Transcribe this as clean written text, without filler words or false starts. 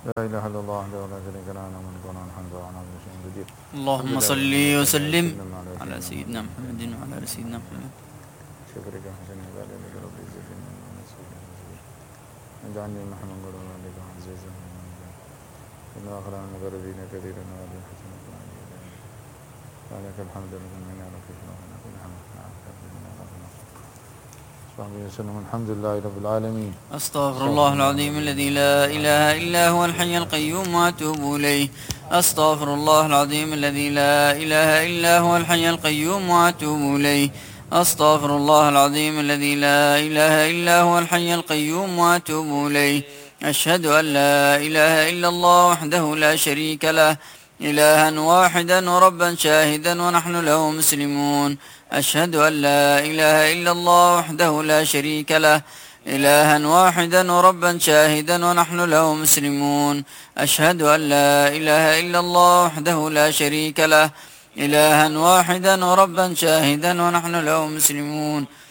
لا إله إلا الله وحده لا شريك له له الملك وله الحمد وهو على كل شيء قدير. اللهم الحمد صل لله وسلم وسلم على سيدنا محمد وعلى آل سيدنا محمد. شكرك حسن عبادة لك رب العزة اجعلني محمد قول ذلك عزيزا إن آخر من غربين كثيرا وهذه حسنة ولك الحمد لمن منا رفيق ومنا كل حمد وسلم الحمد لله رب العالمين. أستغفر الله العظيم الذي لا إله إلا هو الحي القيوم وأتوب إليه. أستغفر الله العظيم الذي لا إله إلا هو الحي القيوم وأتوب إليه. أستغفر الله العظيم الذي لا إله إلا هو الحي القيوم وأتوب إليه. أشهد أن لا إله إلا الله وحده لا شريك له إلها واحدا وربا شاهدا ونحن له مسلمون. أشهد أن لا إله إلا الله وحده لا شريك له إلها واحدا وربا شاهدا ونحن له مسلمون. أشهد أن لا إله إلا الله وحده لا شريك له إلها واحدا وربا شاهدا ونحن له مسلمون.